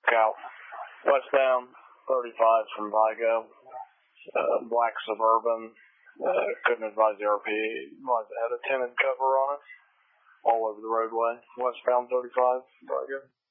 Cal. Westbound 35 from Vigo. Black Suburban. Couldn't advise the RP. Had a tinted cover on it. All over the roadway. Westbound 35 from Vigo.